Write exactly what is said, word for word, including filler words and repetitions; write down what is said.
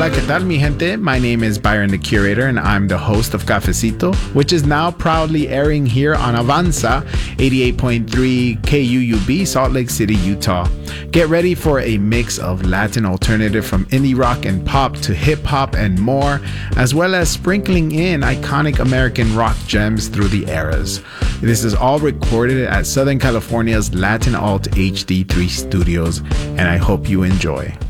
Hola, ¿qué tal, mi gente? My name is Byron the Curator, and I'm the host of Cafecito, which is now proudly airing here on Avanza, eighty-eight point three K U U B, Salt Lake City, Utah. Get ready for a mix of Latin alternative from indie rock and pop to hip hop and more, as well as sprinkling in iconic American rock gems through the eras. This is all recorded at Southern California's Latin Alt H D three Studios, and I hope you enjoy.